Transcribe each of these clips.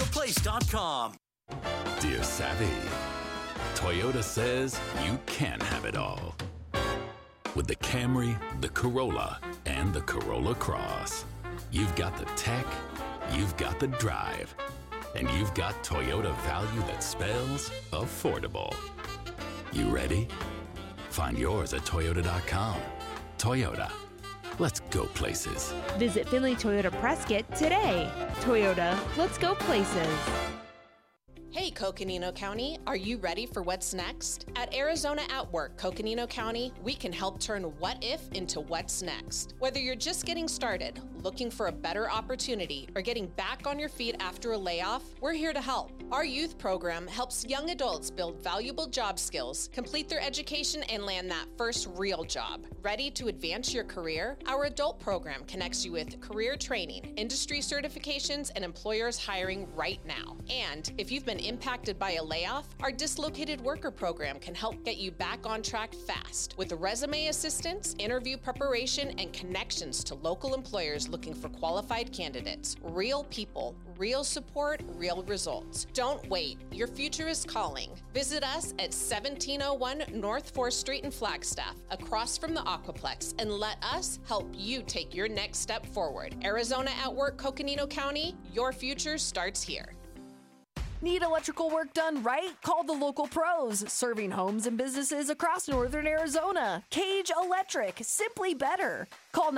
RadioPlace.com. Dear Savvy, Toyota says you can have it all. With the Camry, the Corolla, and the Corolla Cross. You've got the tech, you've got the drive, and you've got Toyota value that spells affordable. You ready? Find yours at Toyota.com. Toyota. Let's go places. Visit Finley Toyota Prescott today. Toyota, let's go places. Hey, Coconino County, are you ready for what's next? At Arizona at Work, Coconino County, we can help turn what if into what's next. Whether you're just getting started, looking for a better opportunity, or getting back on your feet after a layoff, we're here to help. Our youth program helps young adults build valuable job skills, complete their education, and land that first real job. Ready to advance your career? Our adult program connects you with career training, industry certifications, and employers hiring right now. And if you've been impacted by a layoff, our dislocated worker program can help get you back on track fast with resume assistance, interview preparation, and connections to local employers looking for qualified candidates. Real people, real support, real results. Don't wait. Your future is calling. Visit us at 1701 North 4th Street in Flagstaff, across from the Aquaplex, and let us help you take your next step forward. Arizona at Work, Coconino County, your future starts here. Need electrical work done right? Call the local pros, serving homes and businesses across northern Arizona. Cage Electric, simply better. Call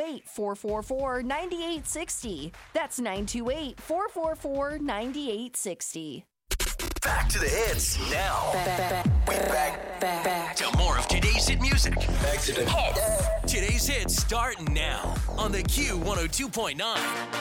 928-444-9860. That's 928-444-9860. Back to the hits now. Back to more of today's hit music. Back to the hits. Today's hits start now on the Q102.9.